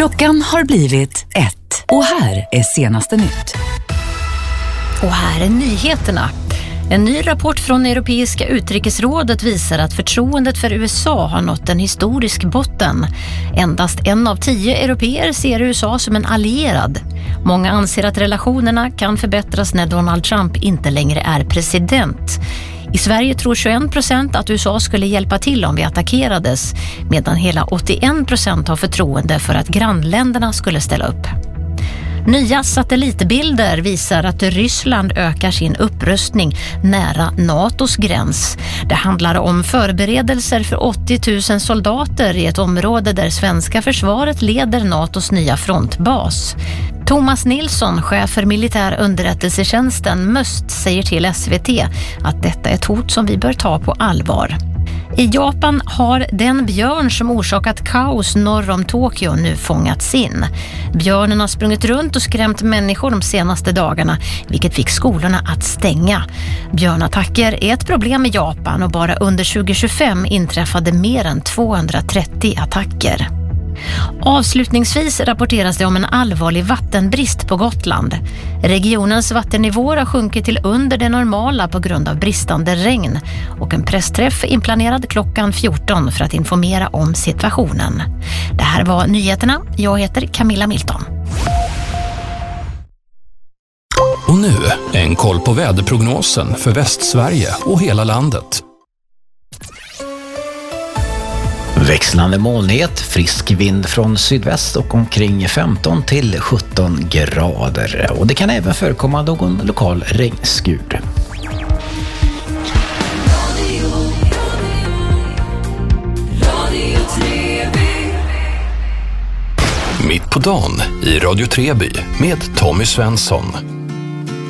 Klockan har blivit 1 och här är senaste nytt. Och här är nyheterna. En ny rapport från Europeiska utrikesrådet visar att förtroendet för USA har nått en historisk botten. Endast 1 av 10 europeer ser USA som en allierad. Många anser att relationerna kan förbättras när Donald Trump inte längre är president. I Sverige tror 21% att USA skulle hjälpa till om vi attackerades, medan hela 81% har förtroende för att grannländerna skulle ställa upp. Nya satellitbilder visar att Ryssland ökar sin upprustning nära NATOs gräns. Det handlar om förberedelser för 80 000 soldater i ett område där svenska försvaret leder NATOs nya frontbas. Thomas Nilsson, chef för militär underrättelsetjänsten MUST, säger till SVT att detta är ett hot som vi bör ta på allvar. I Japan har den björn som orsakat kaos norr om Tokyo nu fångats in. Björnen har sprungit runt och skrämt människor de senaste dagarna, vilket fick skolorna att stänga. Björnattacker är ett problem i Japan och bara under 2025 inträffade mer än 230 attacker. Avslutningsvis rapporteras det om en allvarlig vattenbrist på Gotland. Regionens vattennivåer har sjunkit till under det normala på grund av bristande regn, och en pressträff är inplanerad klockan 14 för att informera om situationen. Det här var nyheterna. Jag heter Camilla Milton. Och nu en koll på väderprognosen för Västsverige och hela landet. Växlande molnighet, frisk vind från sydväst och omkring 15 till 17 grader. Och det kan även förekomma någon lokal regnskur. Mitt på dagen i Radio Treby med Tommy Svensson.